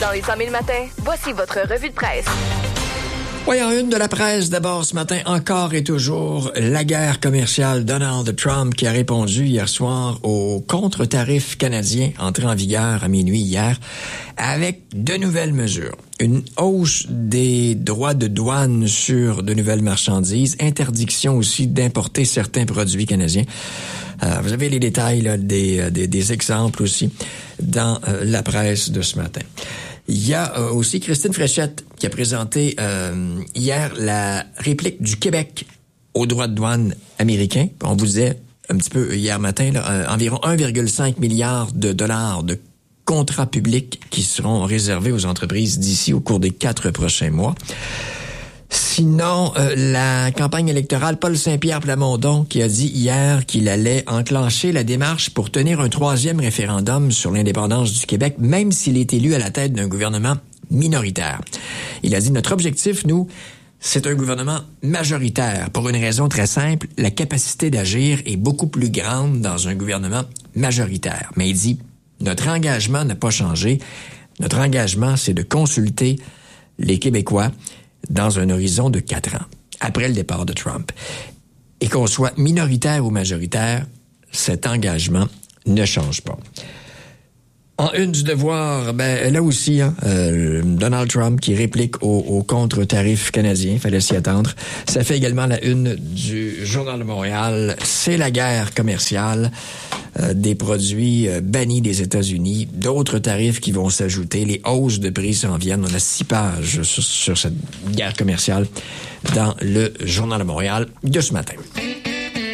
Dans les 100 000 matins, voici votre revue de presse. Oui, en une de la presse, d'abord ce matin, encore et toujours, la guerre commerciale. Donald Trump qui a répondu hier soir aux contre-tarifs canadiens entrés en vigueur à minuit hier avec de nouvelles mesures. Une hausse des droits de douane sur de nouvelles marchandises, interdiction aussi d'importer certains produits canadiens. Vous avez les détails là, des exemples aussi dans la presse de ce matin. Il y a aussi Christine Fréchette qui a présenté hier la réplique du Québec aux droits de douane américains. On vous disait un petit peu hier matin, là, environ 1,5 milliard de dollars de contrats publics qui seront réservés aux entreprises d'ici au cours des 4 prochains mois. Sinon, la campagne électorale, Paul Saint-Pierre Plamondon qui a dit hier qu'il allait enclencher la démarche pour tenir un 3e référendum sur l'indépendance du Québec, même s'il est élu à la tête d'un gouvernement minoritaire. Il a dit, notre objectif, nous, c'est un gouvernement majoritaire. Pour une raison très simple, la capacité d'agir est beaucoup plus grande dans un gouvernement majoritaire. Mais il dit, notre engagement n'a pas changé. Notre engagement, c'est de consulter les Québécois dans un horizon de 4 ans, après le départ de Trump. Et qu'on soit minoritaire ou majoritaire, cet engagement ne change pas. En une du Devoir, là aussi, Donald Trump qui réplique aux contre-tarifs canadiens, fallait s'y attendre. Ça fait également la une du Journal de Montréal. C'est la guerre commerciale des produits bannis des États-Unis, d'autres tarifs qui vont s'ajouter, les hausses de prix s'en viennent. On a 6 pages sur cette guerre commerciale dans le Journal de Montréal de ce matin.